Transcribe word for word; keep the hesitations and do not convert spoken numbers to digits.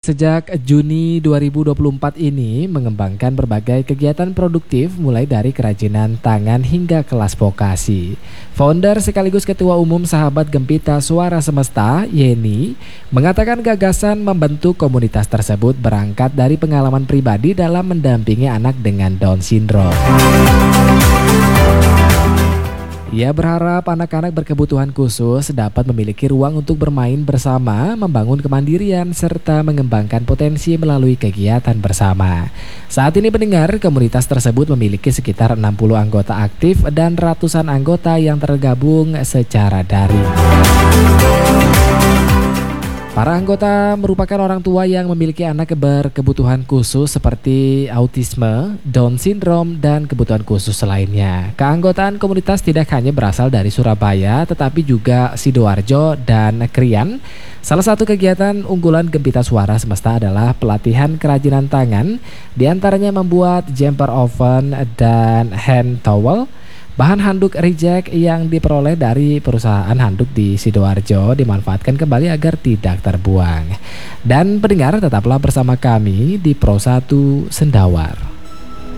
Sejak Juni dua ribu dua puluh empat ini mengembangkan berbagai kegiatan produktif mulai dari kerajinan tangan hingga kelas vokasi. Founder sekaligus Ketua Umum Sahabat Gempita Suara Semesta, Yeni, mengatakan gagasan membentuk komunitas tersebut berangkat dari pengalaman pribadi dalam mendampingi anak dengan Down Syndrome. Ia berharap anak-anak berkebutuhan khusus dapat memiliki ruang untuk bermain bersama, membangun kemandirian, serta mengembangkan potensi melalui kegiatan bersama. Saat ini pendengar, komunitas tersebut memiliki sekitar enam puluh anggota aktif dan ratusan anggota yang tergabung secara daring. Para anggota merupakan orang tua yang memiliki anak berkebutuhan khusus seperti autisme, Down Syndrome, dan kebutuhan khusus lainnya. Keanggotaan komunitas tidak hanya berasal dari Surabaya, tetapi juga Sidoarjo dan Krian. Salah satu kegiatan unggulan Gempita Suara Semesta adalah pelatihan kerajinan tangan, diantaranya membuat jumper oven dan hand towel. Bahan handuk reject yang diperoleh dari perusahaan handuk di Sidoarjo dimanfaatkan kembali agar tidak terbuang. Dan pendengar, tetaplah bersama kami di Pro satu Sendawar.